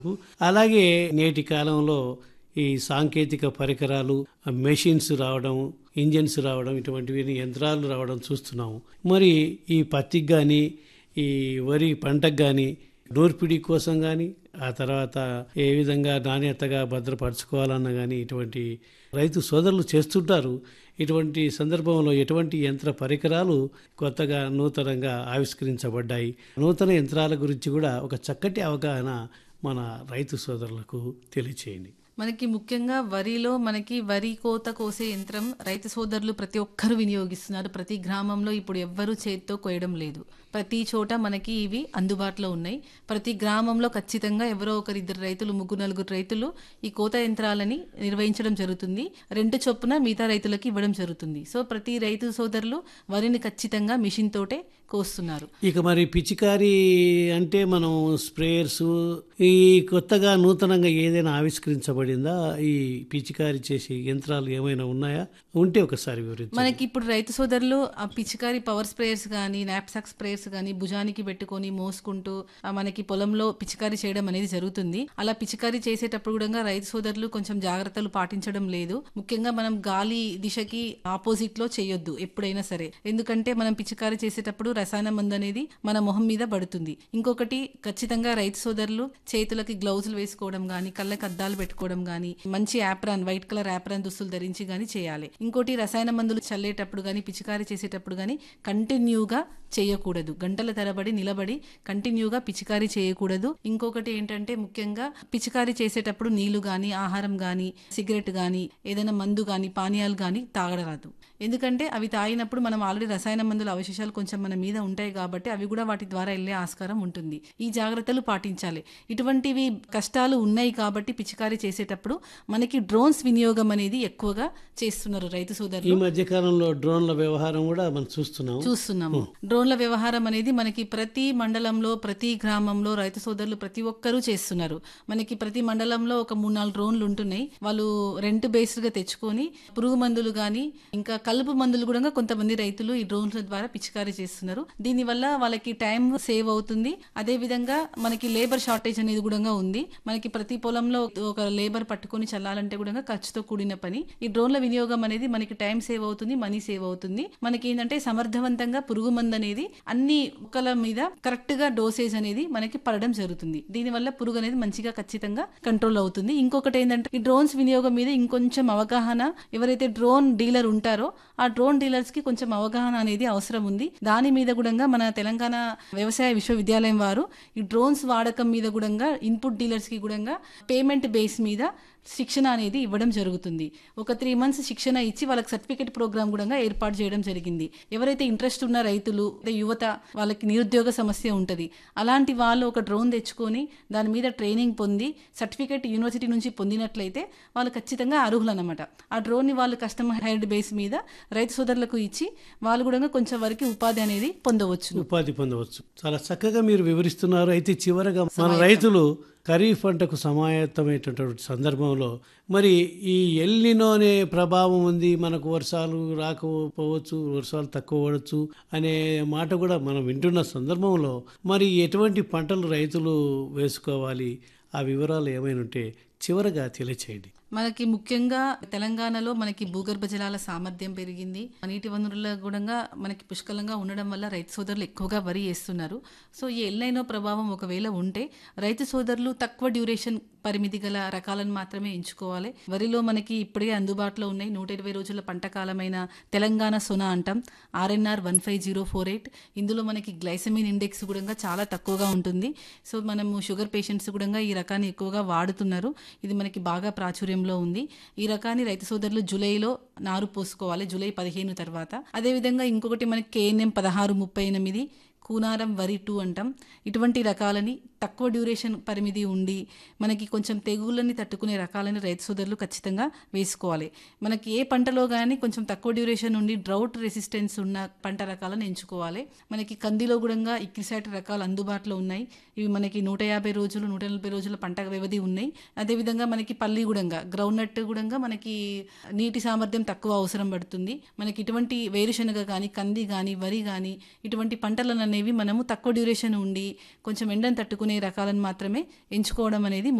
అలాగే నేటి కాలంలో ఈ సాంకేతిక పరికరాలు, మెషిన్స్ రావడం, ఇంజన్స్ రావడం, ఇటువంటివి యంత్రాలు రావడం చూస్తున్నాము. మరి ఈ పత్తికి కానీ ఈ వరి పంటకు కానీ నూర్పిడి కోసం కానీ ఆ తర్వాత ఏ విధంగా నాణ్యతగా భద్రపరచుకోవాలన్నా కానీ ఇటువంటి రైతు సోదరులు చేస్తుంటారు. ఇటువంటి సందర్భంలో ఎటువంటి యంత్ర పరికరాలు కొత్తగా నూతనంగా ఆవిష్కరించబడ్డాయి, నూతన యంత్రాల గురించి కూడా ఒక చక్కటి అవగాహన మన రైతు సోదరులకు తెలియచేయండి. మనకి ముఖ్యంగా వరిలో మనకి వరి కోత కోసే యంత్రం రైతు సోదరులు ప్రతి ఒక్కరు వినియోగిస్తున్నారు. ప్రతి గ్రామంలో ఇప్పుడు ఎవ్వరూ చేతితో కోయడం లేదు. ప్రతి చోట మనకి ఇవి అందుబాటులో ఉన్నాయి. ప్రతి గ్రామంలో ఖచ్చితంగా ఎవరో ఒకరిద్దరు రైతులు, ముగ్గురు నలుగురు రైతులు ఈ కోత యంత్రాలని నిర్వహించడం జరుగుతుంది. 2 చొప్పున మిగతా రైతులకి ఇవ్వడం జరుగుతుంది. సో ప్రతి రైతు సోదరులు వరిని ఖచ్చితంగా మిషన్ తోటే కోస్తున్నారు. ఇక మరి పిచికారీ అంటే మనం స్ప్రేయర్స్ ఈ కొత్తగా నూతనంగా ఏదైనా ఆవిష్కరించబడిందా? ఈ పిచికారీ చేసే యంత్రాలు ఏమైనా ఉన్నాయా? ఉంటే ఒకసారి వివరించండి. మనకి ఇప్పుడు రైతు సోదరులు ఆ పిచికారీ పవర్ స్ప్రేయర్స్ కానీ, నాప్సాక్ స్ప్రేయర్స్ కానీ భుజానికి పెట్టుకొని మోసుకుంటూ మనకి పొలంలో పిచికారీ చేయడం అనేది జరుగుతుంది. అలా పిచికారీ చేసేటప్పుడు కూడా రైతు సోదరులు కొంచెం జాగ్రత్తలు పాటించడం లేదు. ముఖ్యంగా మనం గాలి దిశకి ఆపోజిట్ లో చేయొద్దు ఎప్పుడైనా సరే. ఎందుకంటే మనం పిచికారీ చేసేటప్పుడు రసాయన మందు అనేది మన మొహం మీద పడుతుంది. ఇంకొకటి ఖచ్చితంగా రైతు సోదరులు చేతులకి గ్లౌజులు వేసుకోవడం గానీ, కళ్ళకి అద్దాలు పెట్టుకోవడం గానీ, మంచి యాప్రాన్, వైట్ కలర్ యాప్రాన్ దుస్తులు ధరించి గానీ చేయాలి. ఇంకోటి రసాయన మందులు చల్లేటప్పుడు గానీ, పిచికారీ చేసేటప్పుడు గానీ కంటిన్యూగా చేయకూడదు. గంటల తరబడి నిలబడి కంటిన్యూగా పిచికారీ చేయకూడదు. ఇంకొకటి ఏంటంటే ముఖ్యంగా పిచికారీ చేసేటప్పుడు నీళ్లు గానీ, ఆహారం గానీ, సిగరెట్ గానీ, ఏదైనా మందు గానీ, పానీయాలు గానీ తాగరాదు. ఎందుకంటే అవి తాగినప్పుడు మనం ఆల్రెడీ రసాయన మందుల అవశేషాలు కొంచెం మన మీద ఉంటాయి కాబట్టి అవి కూడా వాటి ద్వారా వెళ్లే ఆస్కారం ఉంటుంది. ఈ జాగ్రత్తలు పాటించాలి. ఇటువంటివి కష్టాలు ఉన్నాయి కాబట్టి పిచికారీ చేసేటప్పుడు మనకి డ్రోన్స్ వినియోగం అనేది ఎక్కువగా చేస్తున్నారు రైతు సోదరులు. ఈ మధ్య కాలంలో డ్రోన్ల వ్యవహారం కూడా మనం చూస్తున్నాము. డ్రోన్ల వ్యవహారం అనేది మనకి ప్రతి మండలంలో, ప్రతి గ్రామంలో రైతు సోదరులు ప్రతి ఒక్కరూ చేస్తున్నారు. మనకి ప్రతి మండలంలో ఒక 3-4 డ్రోన్లు ఉంటున్నాయి. వాళ్ళు రెంట్ బేస్డ్ గా తెచ్చుకొని పురుగు మందులు గానీ, ఇంకా కలుపు మందులు కూడా కొంతమంది రైతులు ఈ డ్రోన్ల ద్వారా పిచికారీ చేస్తున్నారు. దీనివల్ల వాళ్ళకి టైం సేవ్ అవుతుంది. అదే విధంగా మనకి లేబర్ షార్టేజ్ అనేది కూడా ఉంది. మనకి ప్రతి పొలంలో ఒక లేబర్ పట్టుకొని చల్లాలంటే కూడా ఖర్చుతో కూడిన పని. ఈ డ్రోన్ల వినియోగం అనేది మనకి టైం సేవ్ అవుతుంది, మనీ సేవ్ అవుతుంది. మనకి ఏంటంటే సమర్థవంతంగా పురుగు మందు అనేది అన్ని మొక్కల మీద కరెక్ట్ గా డోసేజ్ అనేది మనకి పడడం జరుగుతుంది. దీనివల్ల పురుగు అనేది మంచిగా ఖచ్చితంగా కంట్రోల్ అవుతుంది. ఇంకొకటి ఏంటంటే ఈ డ్రోన్స్ వినియోగం మీద ఇంకొంచెం అవగాహన, ఎవరైతే డ్రోన్ డీలర్ ఉంటారో ఆ డ్రోన్ డీలర్స్ కి కొంచెం అవగాహన అనేది అవసరం ఉంది. దాని మీద కూడా మన తెలంగాణ వ్యవసాయ విశ్వవిద్యాలయం వారు ఈ డ్రోన్స్ వాడకం మీద కూడా ఇన్పుట్ డీలర్స్ కి కూడా పేమెంట్ బేస్ మీద శిక్షణ అనేది ఇవ్వడం జరుగుతుంది. ఒక 3 months శిక్షణ ఇచ్చి వాళ్ళకి సర్టిఫికేట్ ప్రోగ్రామ్ కూడా ఏర్పాటు చేయడం జరిగింది. ఎవరైతే ఇంట్రెస్ట్ ఉన్న రైతులు, యువత, వాళ్ళకి నిరుద్యోగ సమస్య ఉంటుంది, అలాంటి వాళ్ళు ఒక డ్రోన్ తెచ్చుకొని దాని మీద ట్రైనింగ్ పొంది సర్టిఫికేట్ యూనివర్సిటీ నుంచి పొందినట్లయితే వాళ్ళు ఖచ్చితంగా అర్హులు అన్నమాట. ఆ డ్రోన్ ని వాళ్ళు కస్టమర్ హైర్డ్ బేస్ మీద రైతు సోదరులకు ఇచ్చి వాళ్ళు కూడా కొంచెం వరకు ఉపాధి అనేది పొందవచ్చు. చాలా చక్కగా మీరు వివరిస్తున్నారు. అయితే చివరగా మన రైతులు ఖరీఫ్ పంటకు సమాయత్తమైనటువంటి సందర్భంలో మరి ఈ ఎల్నినో అనే ప్రభావం ఉంది, మనకు వర్షాలు రాకపోవచ్చు, వర్షాలు తక్కువ పడవచ్చు అనే మాట కూడా మనం వింటున్న సందర్భంలో మరి ఎటువంటి పంటలు రైతులు వేసుకోవాలి, ఆ వివరాలు ఏమైనా ఉంటే చివరగా తెలియచేయండి. మనకి ముఖ్యంగా తెలంగాణలో మనకి భూగర్భ జలాల సామర్థ్యం పెరిగింది. నీటి వనరుల కూడా మనకి పుష్కలంగా ఉండడం వల్ల రైతు సోదరులు ఎక్కువగా వరి వేస్తున్నారు. సో ఈ ఎల్నైనో ప్రభావం ఒకవేళ ఉంటే రైతు సోదరులు తక్కువ డ్యూరేషన్ పరిమితి గల రకాలను మాత్రమే ఎంచుకోవాలి. వరిలో మనకి ఇప్పుడే అందుబాటులో ఉన్నాయి 120 రోజుల పంట కాలమైన తెలంగాణ సొన అంటాం, RNR 15048. ఇందులో మనకి గ్లైసమిన్ ఇండెక్స్ కూడా చాలా తక్కువగా ఉంటుంది. సో మనము షుగర్ పేషెంట్స్ కూడా ఈ రకాన్ని ఎక్కువగా వాడుతున్నారు. ఇది మనకి బాగా ప్రాచుర్యంలో ఉంది. ఈ రకాన్ని రైతు సోదరులు జూలైలో నారు పోసుకోవాలి, జూలై 15 తర్వాత. అదేవిధంగా ఇంకొకటి మనకి KNM 1638, కూనారం వరి 2 అంటాం. ఇటువంటి రకాలని తక్కువ డ్యూరేషన్ పరిమితి ఉండి మనకి కొంచెం తెగుళ్ళని తట్టుకునే రకాలని రైతు సోదరులు ఖచ్చితంగా వేసుకోవాలి. మనకి ఏ పంటలో కానీ కొంచెం తక్కువ డ్యూరేషన్ ఉండి డ్రౌట్ రెసిస్టెన్స్ ఉన్న పంట రకాలను ఎంచుకోవాలి. మనకి కందిలో కూడా ఇక్రిసాట్ రకాలు అందుబాటులో ఉన్నాయి. ఇవి మనకి 150 రోజులు 140 రోజుల పంట వ్యవధి ఉన్నాయి. అదేవిధంగా మనకి పల్లి కూడా గ్రౌండ్ నట్ కూడా మనకి నీటి సామర్థ్యం తక్కువ అవసరం పడుతుంది. మనకి ఇటువంటి వేరుశనగ కానీ, కంది కానీ, వరి కానీ ఇటువంటి పంటలను అనేవి మనము తక్కువ డ్యూరేషన్ ఉండి కొంచెం ఎండను తట్టుకునే అనే రకాలను మాత్రమే ఎంచుకోవడం అనేది